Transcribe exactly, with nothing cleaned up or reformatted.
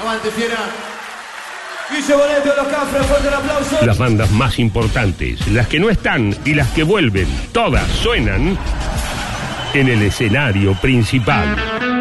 Aguante, fiera. Guille Boneto, Los Cafres, fuerte el aplauso. Las bandas más importantes, las que no están y las que vuelven, todas suenan en el escenario principal.